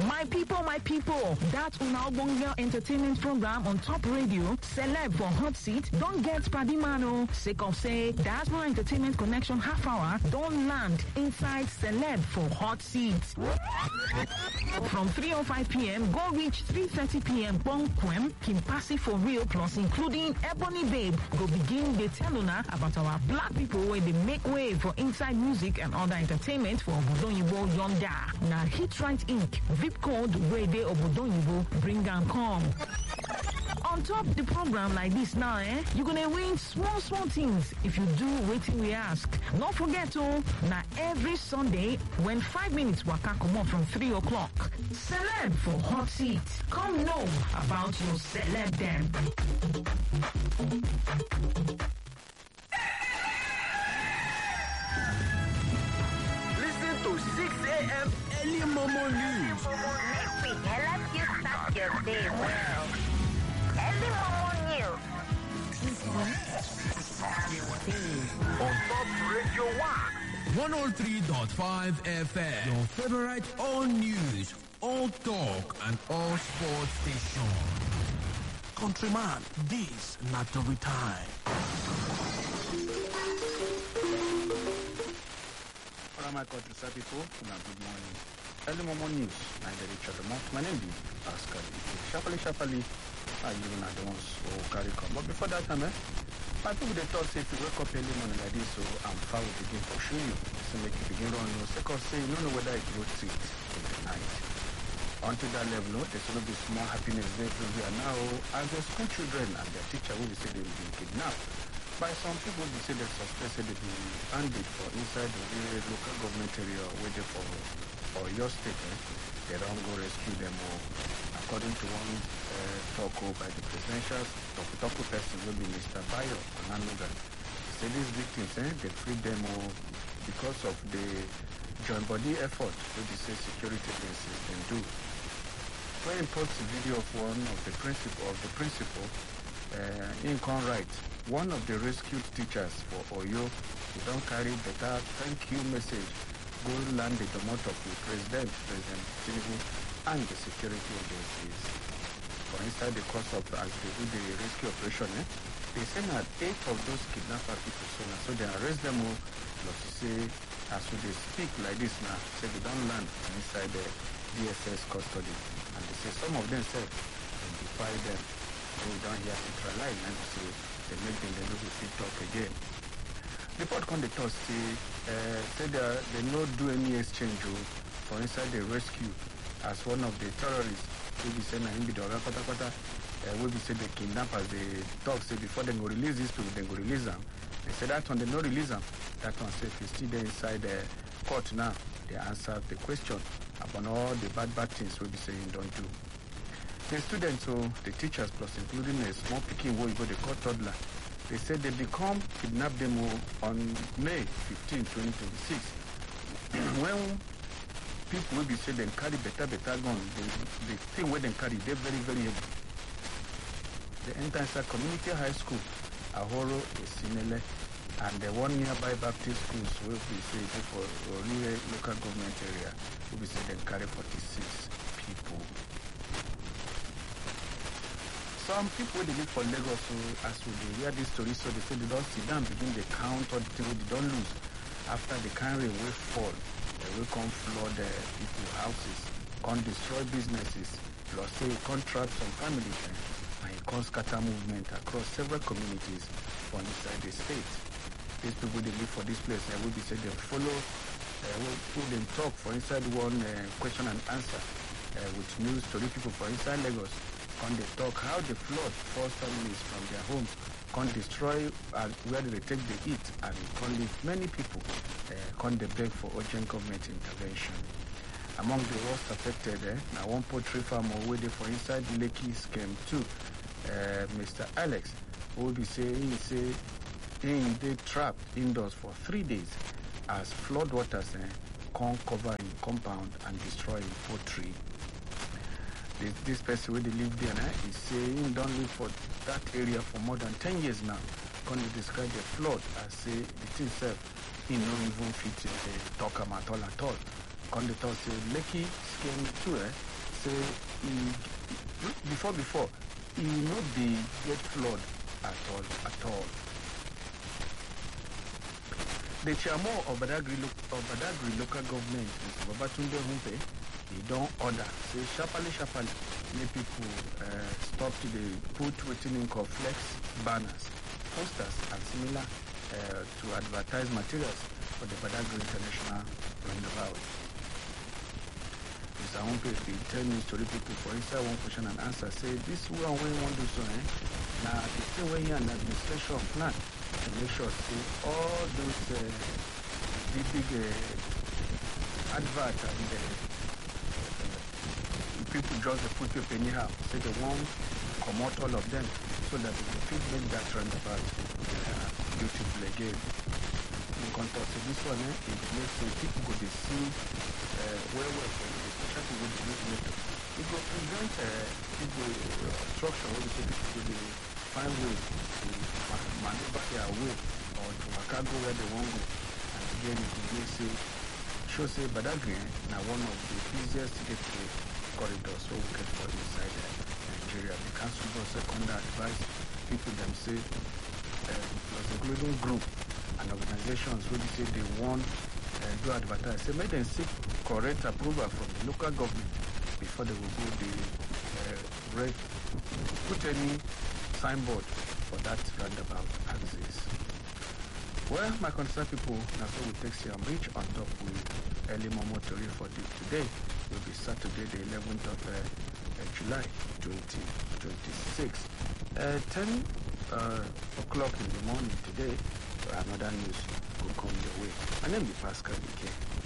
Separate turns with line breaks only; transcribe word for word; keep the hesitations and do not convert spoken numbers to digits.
My people, my people, that Una Ogbonge entertainment program on Top Radio, Celeb for Hot Seat, don't get Padimano. Sake of say, Diaspora Entertainment Connection half hour don't land inside Celeb for Hot Seat. From three oh five p.m. go reach three thirty p.m. Bonquem, Kimpasi for real plus including Ebony Babe go begin the tell una about our black people where they make way for inside music and other entertainment for Obodonyibo yonder. Now Hit Right Incorporated, V I P code where they Obodonyibo bring and come. On top the program like this now, eh, you're gonna win small, small things if you do waiting we ask. Don't forget to, now every Sunday when five minutes waka come on from three o'clock. Celeb for Hot Seat. Come know about your celeb them.
Listen to six a.m. early Momo news.
We help you start your day well. Early Momo news.
On Top Radio one. one oh three point five F M. Your favorite all news, all talk, and all sports station. Countryman, this not every time.
Hello, my country people. Good morning. Early Momo news. I'm the Richard Mont. My name is Pascal. Sharply, sharply, I even at the ones who carry come. But before that time, eh, my people they thought say if you wake up early morning like this, so I'm far will begin for show you. So make you begin run. No, second say you don't know whether it will sit in the night. Until that level, no, there's going to be small happiness there for you. And now, as the school children and their teacher will be say they will be kidnapped. By some people, they say they suspect they will be bandit for inside the local government area waiting for or your state. Eh? They don't go rescue them. Or, according to one uh, talk by the presidential talk person will be Mister Bayo Onanuga. He said these victims, eh, they freed them all because of the joint body effort which the say security agencies can do. When he posts a video of one of the principal of the principal, uh, in right, one of the rescued teachers for Oyo, who don't carry better thank you message, go land the domot of the president, President Tinubu, and the security agencies. For inside the course of as they do the rescue operation, eh, they send out eight of those kidnapper people, so now so they arrest them all, but to say as they speak like this now, say they don't land inside the D S S custody. And they say some of them say they defy them. So we don't hear centralized and say they make them they don't fit talk again. Report on the thought say uh, say they are, they not do any exchange for inside the rescue as one of the terrorists will be saying him be the kata kata will be say the kidnappers they talk say before they go release these people they go release them. They say that one they no release them. That one say if you still there inside the court now they answer the question about all the bad bad things will be saying don't do. The students or the teachers plus including a small picking where you go the court toddler. They said they become kidnapped them on May fifteenth, twenty twenty-six. When people will be said they carry better better gun, the, the thing where they carry they're very very heavy. The entire community high school, Ahoro, Esinele, and the one nearby Baptist schools will be said for Oriwe local government area will be said they carry forty-six people. Some people they live for Lagos, so as we hear this story, so they say they don't sit down, begin the count or the thing they don't lose. After the carry away fall, they will come flood the people's houses, can destroy businesses, plus say contract some families, and it can scatter movement across several communities from inside the state. These people they live for this place, they will be said they follow, uh, will put them talk for inside one uh, question and answer uh, with news story people for inside Lagos. Can they talk how the flood forced families from their homes, can destroy uh, where they take the heat and can leave many people, uh, can they beg for urgent government intervention. Among the worst affected, eh, now one poultry farmer waiting for inside Lekki scheme too, uh, Mister Alex, will be saying, say, in they trapped indoors for three days as flood waters eh, can cover in compound and destroy poultry. This, this person where they live there now is saying don't live for that area for more than ten years now. Can you describe the flood as say the thing itself he no even fit uh, talk am at all at all. Can they talk say Lekki scheme too eh? say e before before e no dey get flood at all at all. The chairman of Badagry, lo- of Badagry local government, Mister Babatunde Humpe, he don't order say sharply sharply make people uh, stop to the put wetin in called flex banners, posters and similar uh, to advertise materials for the Badagry International Roundabout. Mister Humpe bin tell news tori people for inside one question and answer say this one wey wan do so eh, na the thing wey he and administration plan to make sure say all those uh, big big uh, advert and uh, people just dey put paper anyhow say they wan comot all of them so that they go fit make that roundabout uh, beautiful again. In contrast to this one, eh, it makes say people go dey see uh, well well for the especially with the use method. It go prevent uh, people uh, obstruction wey be say people go dey find ways to ma- maneuver their way or to waka go where they wan go. And again, it go make say show say Badagry eh, na one of the easiest gateway corridors wey we get for inside uh, Nigeria. The council don second advise people them say uh, plus including group and organizations wey be say they wan uh, do advertise say make dem seek correct approval from the local government before they will go dey uh, red put any signboard for that roundabout axis. Well, my concerned people, na so we take see am reach on top with early momo tori for the today. Will be Saturday the eleventh of uh, uh, July twenty twenty-six. Uh, ten uh, o'clock in the morning today, another news will come your way. My name is Pascal Ike.